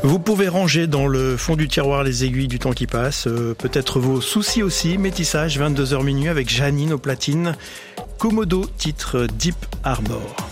Vous pouvez ranger dans le fond du tiroir les aiguilles du temps qui passe, peut-être vos soucis aussi. Métissage, 22h minuit avec Janine au platine. Komodo, titre Deep Armor.